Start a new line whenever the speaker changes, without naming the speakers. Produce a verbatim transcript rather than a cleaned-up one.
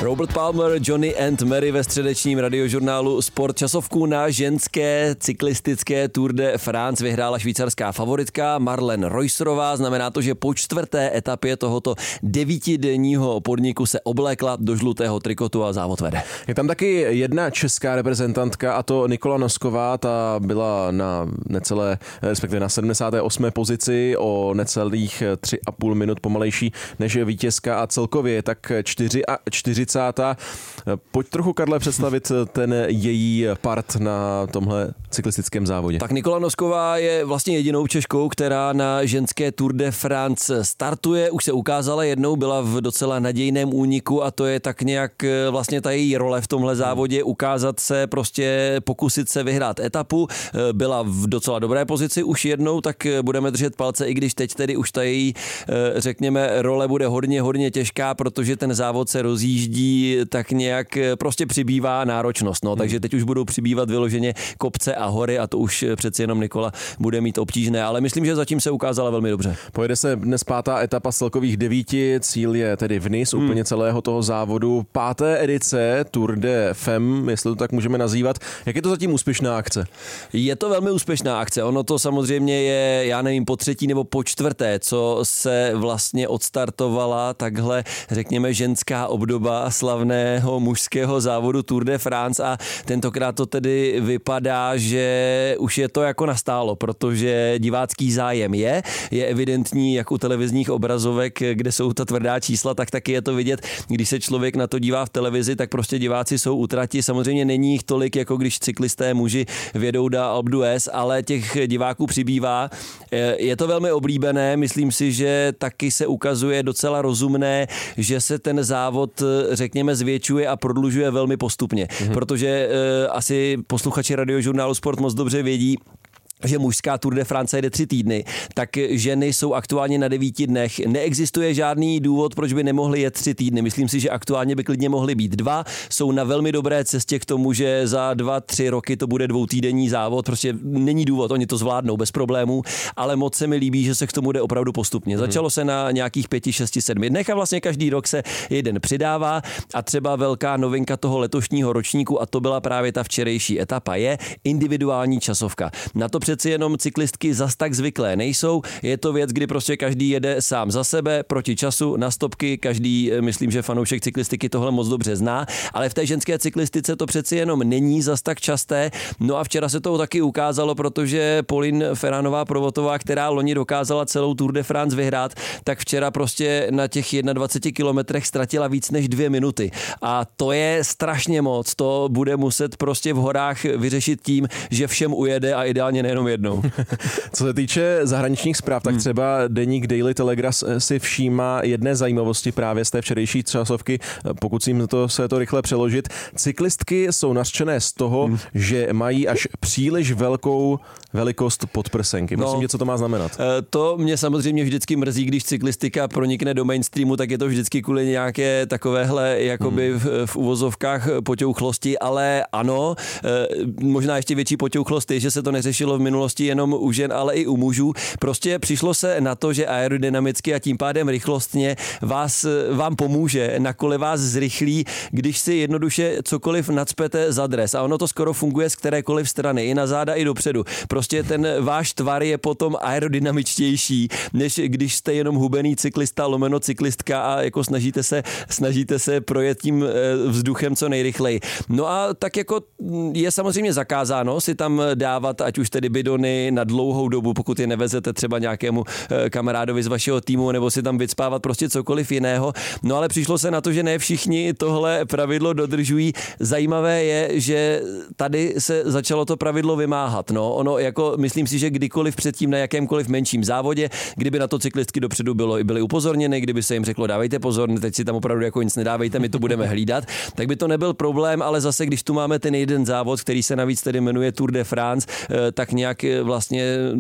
Robert Palmer, Johnny and Mary ve středečním radiožurnálu Sport. Časovku na ženské cyklistické Tour de France vyhrála švýcarská favoritka Marlene Reusserová. Znamená to, že po čtvrté etapě tohoto devítidenního podniku se oblékla do žlutého trikotu a závod vede.
Je tam taky jedna česká reprezentantka, a to Nikola Nosková. Ta byla na necelé, respektive na sedmdesáté osmé pozici, o necelých tři a půl minut pomalejší než vítězka a celkově je tak čtyřicátá Pojď trochu, Karle, představit ten její part na tomhle cyklistickém závodě.
Tak Nikola Nosková je vlastně jedinou Češkou, která na ženské Tour de France startuje. Už se ukázala jednou, byla v docela nadějném úniku a to je tak nějak vlastně ta její role v tomhle závodě, ukázat se, prostě pokusit se vyhrát etapu. Byla v docela dobré pozici už jednou, tak budeme držet palce, i když teď tedy už ta její, řekněme, role bude hodně, hodně těžká, protože ten závod se rozjíždí tak nějak, prostě přibývá náročnost. No, takže teď už budou přibývat vyloženě kopce a hory a to už přeci jenom Nikola bude mít obtížné, ale myslím, že zatím se ukázala velmi dobře.
Pojede se dnes pátá etapa z celkových devíti, cíl je tedy v Nice, hmm. úplně celého toho závodu. Páté edice Tour de Femme, jestli to tak můžeme nazývat. Jak je to zatím úspěšná akce?
Je to velmi úspěšná akce. Ono to samozřejmě je, já nevím, po třetí nebo po čtvrté, co se vlastně odstartovala takhle, řekněme, ženská obdoba slavného mužského závodu Tour de France a tentokrát to tedy vypadá, že už je to jako nastálo, protože divácký zájem je, je evidentní jak u televizních obrazovek, kde jsou ta tvrdá čísla, tak taky je to vidět, když se člověk na to dívá v televizi, tak prostě diváci jsou u trati. Samozřejmě není jich tolik, jako když cyklisté muži vědou do Alpe d'Huez, ale těch diváků přibývá. Je to velmi oblíbené, myslím si, že taky se ukazuje docela rozumné, že se ten závod, řekněme, zvětšuje a prodlužuje velmi postupně, mm-hmm. protože e, asi posluchači radiožurnálu Sport moc dobře vědí, že mužská Tour de France jede tři týdny, tak ženy jsou aktuálně na devíti dnech. Neexistuje žádný důvod, proč by nemohly jet tři týdny. Myslím si, že aktuálně by klidně mohly být dva. Jsou na velmi dobré cestě k tomu, že za dva, tři roky to bude dvoutýdenní závod. Prostě není důvod, oni to zvládnou bez problémů, ale moc se mi líbí, že se k tomu jde opravdu postupně. Začalo se na nějakých pěti, šesti, sedmi dnech a vlastně každý rok se jeden přidává a třeba velká novinka toho letošního ročníku, a to byla právě ta včerejší etapa, je individuální časovka. Na to přeci jenom cyklistky zas tak zvyklé nejsou. Je to věc, kdy prostě každý jede sám za sebe, proti času, na stopky. Každý, myslím, že fanoušek cyklistiky tohle moc dobře zná, ale v té ženské cyklistice to přeci jenom není zas tak časté. No a včera se to taky ukázalo, protože Pauline Ferranová-Provotová, která loni dokázala celou Tour de France vyhrát, tak včera prostě na těch dvaceti jedna kilometrech ztratila víc než dvě minuty. A to je strašně moc. To bude muset prostě v horách vyřešit tím, že všem ujede a ideálně nejenom jednou.
Co se týče zahraničních zpráv, tak třeba deník Daily Telegraph si všímá jedné zajímavosti právě z té včerejší časovky, pokud si jim to se to rychle přeložit. Cyklistky jsou nařčené z toho, hmm. že mají až příliš velkou velikost podprsenky. Prosím, no, co to má znamenat?
To mě samozřejmě vždycky mrzí, když cyklistika pronikne do mainstreamu, tak je to vždycky kvůli nějaké takovéhle jakoby hmm. v, v uvozovkách poťouchlosti, ale ano, možná ještě větší poťouchlost je, že se to neřešilo v minulosti jenom u žen, ale i u mužů. Prostě přišlo se na to, že aerodynamicky a tím pádem rychlostně vás, vám pomůže, na kole vás zrychlí, když si jednoduše cokoliv nacpete za dres. A ono to skoro funguje z kterékoliv strany, i na záda, i dopředu. Prostě ten váš tvar je potom aerodynamičtější, než když jste jenom hubený cyklista, lomeno cyklistka a jako snažíte se, snažíte se projet tím vzduchem co nejrychleji. No a tak jako je samozřejmě zakázáno si tam dávat, ať už tedy bidony na dlouhou dobu, pokud je nevezete třeba nějakému kamarádovi z vašeho týmu, nebo si tam vycpávat prostě cokoliv jiného. No ale přišlo se na to, že ne všichni tohle pravidlo dodržují. Zajímavé je, že tady se začalo to pravidlo vymáhat. No, ono jako myslím si, že kdykoliv předtím na jakémkoliv menším závodě, kdyby na to cyklistky dopředu bylo, byly upozorněny, kdyby se jim řeklo dávejte pozor, teď si tam opravdu jako nic nedávejte, my to budeme hlídat, tak by to nebyl problém, ale zase když tu máme ten jeden závod, který se navíc tedy jmenuje Tour de France, tak nějak vlastně